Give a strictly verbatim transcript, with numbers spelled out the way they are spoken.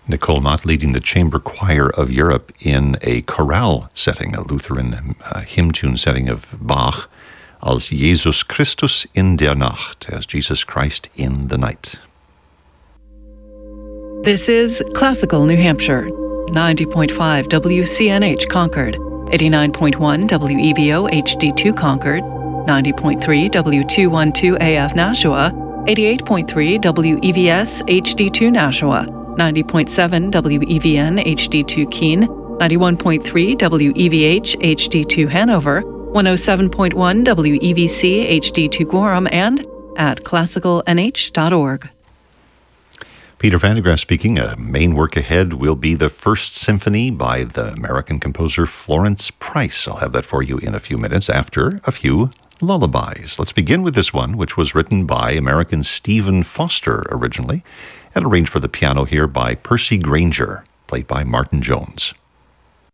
Nicole Mott leading the Chamber Choir of Europe in a chorale setting, a Lutheran uh, hymn tune setting of Bach, als Jesus Christus in der Nacht, as Jesus Christ in the night. This is Classical New Hampshire, ninety point five W C N H Concord, eighty-nine point one W E V O H D two Concord, ninety point three W two twelve A F Nashua, eighty-eight point three W E V S H D two Nashua, ninety point seven W E V N H D two Keene, ninety-one point three W E V H H D two Hanover, one oh seven point one W E V C H D two Gorham, and at classical n h dot org. Peter Van de Graaff speaking. A main work ahead will be the First Symphony by the American composer Florence Price. I'll have that for you in a few minutes after a few lullabies. Let's begin with this one, which was written by American Stephen Foster originally, and arranged for the piano here by Percy Grainger, played by Martin Jones.